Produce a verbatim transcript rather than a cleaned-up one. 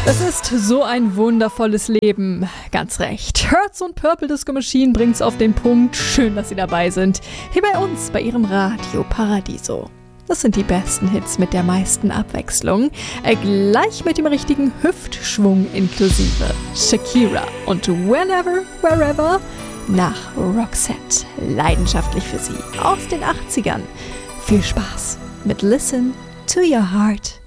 Es ist so ein wundervolles Leben. Ganz recht. Hertz und Purple Disco Machine bringt's auf den Punkt. Schön, dass Sie dabei sind. Hier bei uns, bei Ihrem Radio Paradiso. Das sind die besten Hits mit der meisten Abwechslung. Äh, gleich mit dem richtigen Hüftschwung inklusive. Shakira und Whenever, Wherever nach Roxette. Leidenschaftlich für Sie aus den achtzigern. Viel Spaß mit Listen to Your Heart.